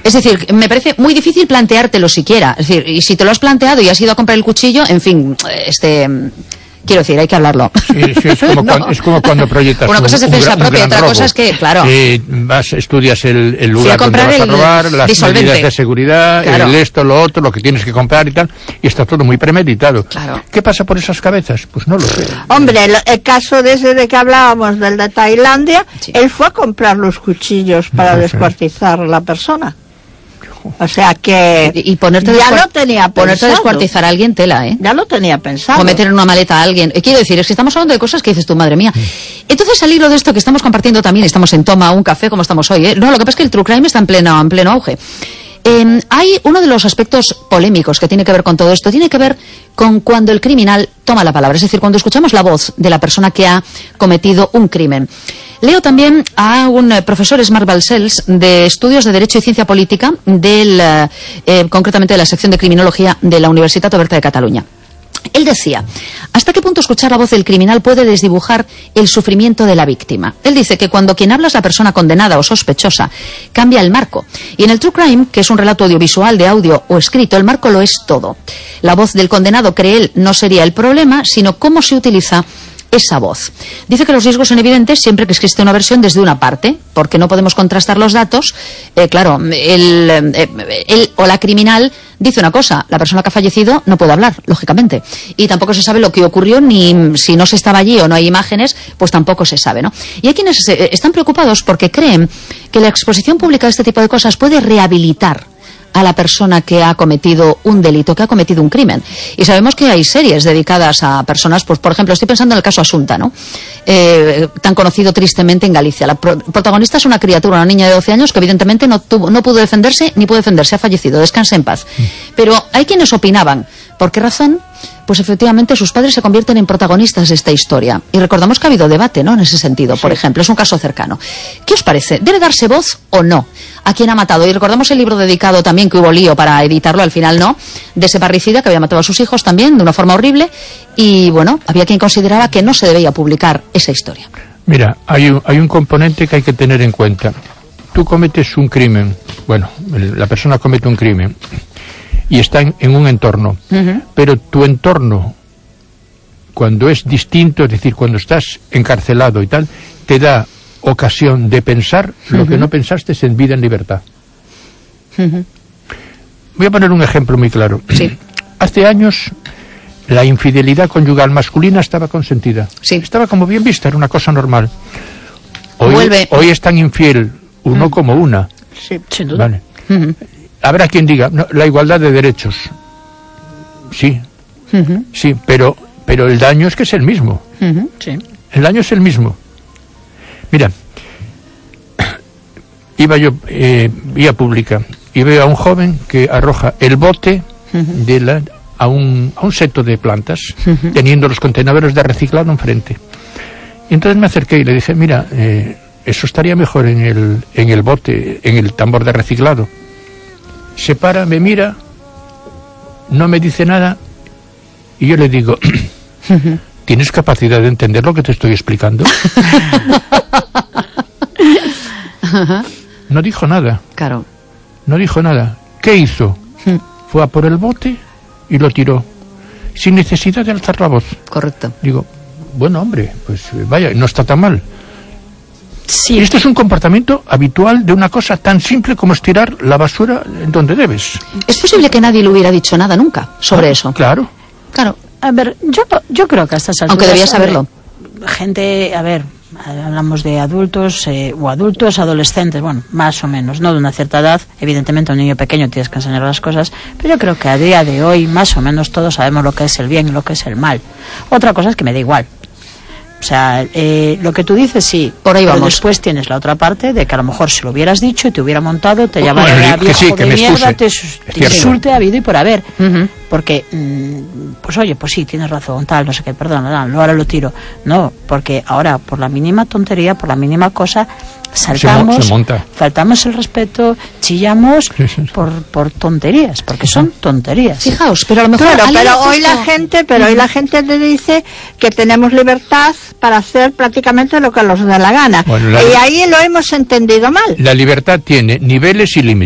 Es decir, me parece muy difícil planteártelo siquiera. Es decir, y si te lo has planteado y has ido a comprar el cuchillo, en fin, quiero decir, hay que hablarlo. Sí, es como, no. Es como cuando proyectas una cosa es defensa propia, otra cosa es que, claro. Estudias el lugar donde vas a robar, las medidas de seguridad, claro. Esto, lo otro, lo que tienes que comprar y tal, y está todo muy premeditado. Claro. ¿Qué pasa por esas cabezas? Pues no lo sé. Hombre, el caso de que hablábamos, del de Tailandia, sí. Él fue a comprar los cuchillos para descuartizar a la persona. O sea que y ponerte ya lo tenía pensado. Ponerte a descuartizar a alguien, tela, Ya lo tenía pensado. O meter en una maleta a alguien. Quiero decir, es que estamos hablando de cosas que dices tú, madre mía. Entonces, al hilo de esto que estamos compartiendo también, estamos en Toma un café como estamos hoy, No, lo que pasa es que el true crime está en pleno auge. Hay uno de los aspectos polémicos que tiene que ver con todo esto, tiene que ver con cuando el criminal toma la palabra, es decir, cuando escuchamos la voz de la persona que ha cometido un crimen. Leo también a un profesor, Marc Balcells, de Estudios de Derecho y Ciencia Política, concretamente de la sección de Criminología de la Universitat Oberta de Cataluña. Él decía, ¿hasta qué punto escuchar la voz del criminal puede desdibujar el sufrimiento de la víctima? Él dice que cuando quien habla es la persona condenada o sospechosa, cambia el marco. Y en el true crime, que es un relato audiovisual, de audio o escrito, el marco lo es todo. La voz del condenado, cree él, no sería el problema, sino cómo se utiliza esa voz. Dice que los riesgos son evidentes siempre que existe una versión desde una parte, porque no podemos contrastar los datos. Claro, él o la criminal dice una cosa, la persona que ha fallecido no puede hablar, lógicamente, y tampoco se sabe lo que ocurrió, ni si no se estaba allí o no hay imágenes, pues tampoco se sabe, ¿no? Y hay quienes están preocupados porque creen que la exposición pública de este tipo de cosas puede rehabilitar a la persona que ha cometido un delito, que ha cometido un crimen. Y sabemos que hay series dedicadas a personas, pues por ejemplo, estoy pensando en el caso Asunta, ¿no? Tan conocido tristemente en Galicia. La protagonista es una criatura, una niña de 12 años que evidentemente no pudo defenderse, ni pudo defenderse, ha fallecido, descanse en paz. Pero hay quienes opinaban, ¿por qué razón? Pues efectivamente sus padres se convierten en protagonistas de esta historia. Y recordamos que ha habido debate, ¿no?, en ese sentido, sí. Por ejemplo, es un caso cercano. ¿Qué os parece? ¿Debe darse voz o no a quien ha matado? Y recordamos el libro dedicado también, que hubo lío para editarlo, al final no, de ese parricida que había matado a sus hijos también, de una forma horrible, y bueno, había quien consideraba que no se debía publicar esa historia. Mira, hay un componente que hay que tener en cuenta. Tú cometes un crimen, bueno, la persona comete un crimen, y está en un entorno, pero tu entorno, cuando es distinto, es decir, cuando estás encarcelado y tal, te da ocasión de pensar lo que no pensaste en vida en libertad. Voy a poner un ejemplo muy claro. Sí. Hace años la infidelidad conyugal masculina estaba consentida. Sí. Estaba como bien vista, era una cosa normal. Hoy es tan infiel uno como una. Sí, sin duda. Vale. Habrá quien diga, no, la igualdad de derechos. Sí, sí, pero el daño es que es el mismo. Sí. El daño es el mismo. Mira, iba yo vía pública y veo a un joven que arroja el bote a un seto de plantas, teniendo los contenedores de reciclado enfrente. Y entonces me acerqué y le dije, mira, eso estaría mejor en el bote, en el tambor de reciclado. Se para, me mira, no me dice nada, y yo le digo, ¿tienes capacidad de entender lo que te estoy explicando? No dijo nada. Claro. No dijo nada. ¿Qué hizo? Fue a por el bote y lo tiró, sin necesidad de alzar la voz. Correcto. Digo, bueno, hombre, pues vaya, no está tan mal. Sí. Esto es un comportamiento habitual de una cosa tan simple como es tirar la basura en donde debes. ¿Es posible que nadie le hubiera dicho nada nunca sobre eso? Claro. Claro. A ver, yo creo que a estas alturas... Aunque debía saberlo. Gente, a ver, hablamos de adultos o adultos, adolescentes, bueno, más o menos, no de una cierta edad. Evidentemente a un niño pequeño tienes que enseñar las cosas, pero yo creo que a día de hoy más o menos todos sabemos lo que es el bien y lo que es el mal. Otra cosa es que me da igual. O sea, lo que tú dices, sí, por ahí vamos. Después tienes la otra parte de que a lo mejor si lo hubieras dicho y te hubiera montado, te llamara viejo de mierda, te insulte, ha habido y por haber. Porque, pues oye, pues sí, tienes razón, tal, no sé qué, perdón, ahora lo tiro. No, porque ahora, por la mínima tontería, por la mínima cosa, saltamos, faltamos el respeto, chillamos por tonterías, porque son tonterías. Fijaos, pero a lo mejor... Claro, pero hoy la gente te dice que tenemos libertad para hacer prácticamente lo que nos dé la gana. Bueno, y ahí lo hemos entendido mal. La libertad tiene niveles y límites.